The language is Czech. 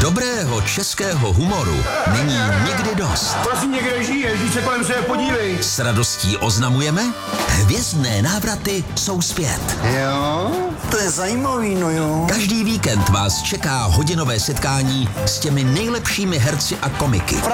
Dobrého českého humoru není nikdy dost. Prosím, někde žiješ, když se kolem sebe podívej. S radostí oznamujeme, hvězdné návraty jsou zpět. Jo, to je zajímavý, no jo. Každý víkend vás čeká hodinové setkání s těmi nejlepšími herci a komiky.